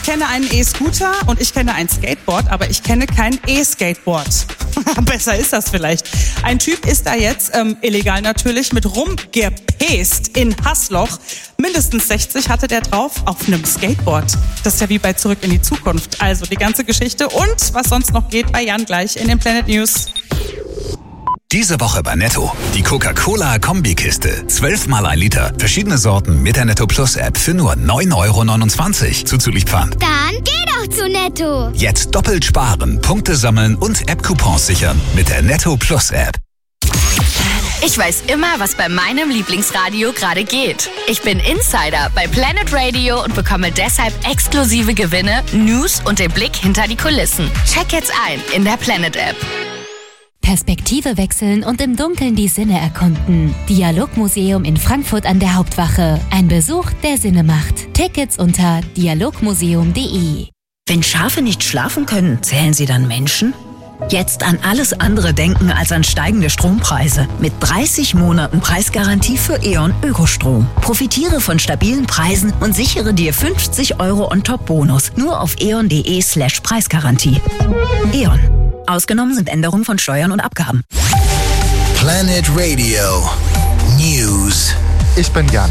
kenne einen E-Scooter und ich kenne ein Skateboard, aber ich kenne kein E-Skateboard. Besser ist das vielleicht. Ein Typ ist da jetzt, illegal natürlich, mit rumgepäst in Haßloch. Mindestens 60 hatte der drauf auf einem Skateboard. Das ist ja wie bei Zurück in die Zukunft. Also die ganze Geschichte und was sonst noch geht bei Jan gleich in den Planet News. Diese Woche bei Netto. Die Coca-Cola-Kombikiste. 12 mal 1 Liter. Verschiedene Sorten mit der Netto Plus App für nur 9,29 € zuzüglich Pfand. Dann geh doch zu Netto. Jetzt doppelt sparen, Punkte sammeln und App-Coupons sichern mit der Netto Plus App. Ich weiß immer, was bei meinem Lieblingsradio gerade geht. Ich bin Insider bei Planet Radio und bekomme deshalb exklusive Gewinne, News und den Blick hinter die Kulissen. Check jetzt ein in der Planet App. Perspektive wechseln und im Dunkeln die Sinne erkunden. Dialogmuseum in Frankfurt an der Hauptwache. Ein Besuch, der Sinne macht. Tickets unter dialogmuseum.de. Wenn Schafe nicht schlafen können, zählen sie dann Menschen? Jetzt an alles andere denken als an steigende Strompreise. Mit 30 Monaten Preisgarantie für E.ON Ökostrom. Profitiere von stabilen Preisen und sichere dir 50 € On-Top-Bonus. Nur auf eon.de/Preisgarantie. E.ON. Ausgenommen sind Änderungen von Steuern und Abgaben. Planet Radio News. Ich bin Jan.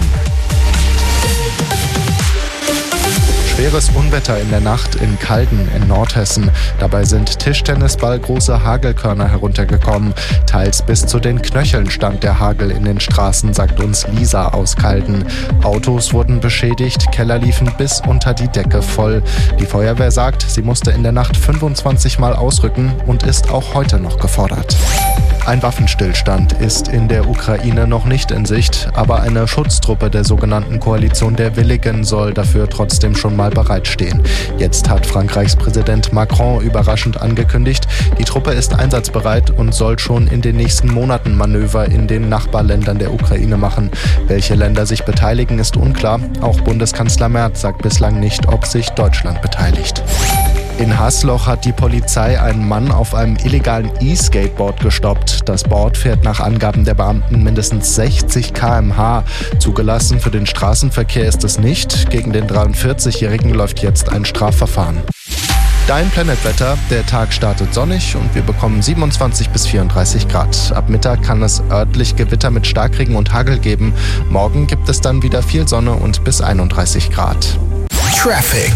Schweres Unwetter in der Nacht in Calden in Nordhessen. Dabei sind Tischtennisballgroße Hagelkörner heruntergekommen. Teils bis zu den Knöcheln stand der Hagel in den Straßen, sagt uns Lisa aus Calden. Autos wurden beschädigt, Keller liefen bis unter die Decke voll. Die Feuerwehr sagt, sie musste in der Nacht 25 Mal ausrücken und ist auch heute noch gefordert. Ein Waffenstillstand ist in der Ukraine noch nicht in Sicht, aber eine Schutztruppe der sogenannten Koalition der Willigen soll dafür trotzdem schon mal bereitstehen. Jetzt hat Frankreichs Präsident Macron überraschend angekündigt, die Truppe ist einsatzbereit und soll schon in den nächsten Monaten Manöver in den Nachbarländern der Ukraine machen. Welche Länder sich beteiligen, ist unklar. Auch Bundeskanzler Merz sagt bislang nicht, ob sich Deutschland beteiligt. In Haßloch hat die Polizei einen Mann auf einem illegalen E-Skateboard gestoppt. Das Board fährt nach Angaben der Beamten mindestens 60 km/h. Zugelassen für den Straßenverkehr ist es nicht. Gegen den 43-Jährigen läuft jetzt ein Strafverfahren. Dein Planetwetter. Der Tag startet sonnig und wir bekommen 27 bis 34 Grad. Ab Mittag kann es örtlich Gewitter mit Starkregen und Hagel geben. Morgen gibt es dann wieder viel Sonne und bis 31 Grad. Traffic.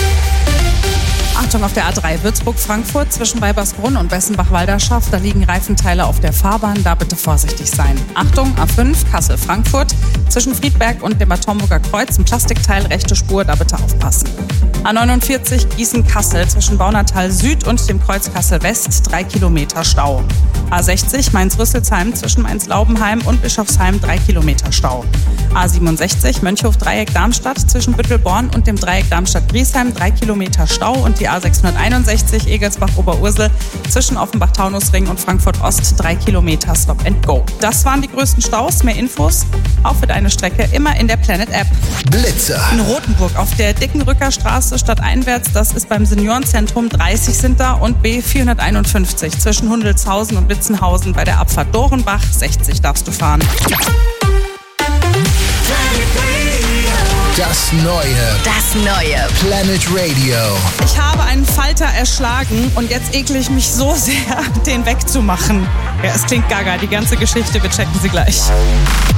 Achtung auf der A3 Würzburg-Frankfurt zwischen Weibersbrunn und Bessenbach-Walderschaft. Da liegen Reifenteile auf der Fahrbahn, da bitte vorsichtig sein. Achtung, A5 Kassel-Frankfurt zwischen Friedberg und dem Bad Homburger Kreuz. Ein Plastikteil, rechte Spur, da bitte aufpassen. A49 Gießen-Kassel zwischen Baunatal Süd und dem Kreuz Kassel-West 3 Kilometer Stau. A60 Mainz-Rüsselsheim zwischen Mainz-Laubenheim und Bischofsheim 3 Kilometer Stau. A67 Mönchhof-Dreieck-Darmstadt zwischen Büttelborn und dem Dreieck Darmstadt-Griesheim 3 Kilometer Stau und die A661 Egelsbach-Oberursel zwischen Offenbach-Taunusring und Frankfurt-Ost 3 Kilometer Stop and Go. Das waren die größten Staus. Mehr Infos auch für deine Strecke immer in der Planet App. Blitzer. In Rothenburg auf der Dickenrücker Straße stadteinwärts, das ist beim Seniorenzentrum 30 sind da und B451 zwischen Hundeltshausen und Witzenhausen bei der Abfahrt Dorenbach 60 darfst du fahren. Das neue Planet Radio. Ich habe einen Falter erschlagen und jetzt ekle ich mich so sehr, den wegzumachen. Ja, es klingt gaga, die ganze Geschichte, wir checken sie gleich.